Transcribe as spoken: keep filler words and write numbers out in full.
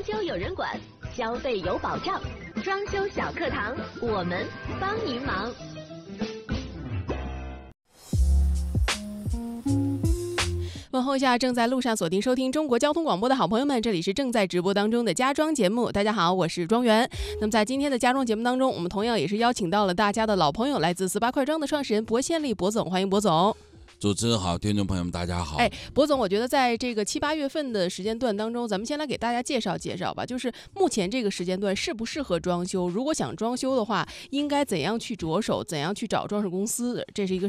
修有人管，消费有保障。装修小课堂，我们帮您忙。 问候一下正在路上锁定收听中国交通广播的好朋友们，这里是正在直播当中的家装节目。大家好，我是庄园。那么在今天的家装节目当中，我们同样也是邀请到了大家的老朋友，来自四八快装的创始人薄宪利薄总，欢迎薄总。 主持人好，听众朋友们大家好。 哎，薄总，我觉得在这个七八月份的时间段当中，咱们先来给大家介绍介绍吧，就是目前这个时间段适不适合装修？如果想装修的话，应该怎样去着手？怎样去找装饰公司？这是一个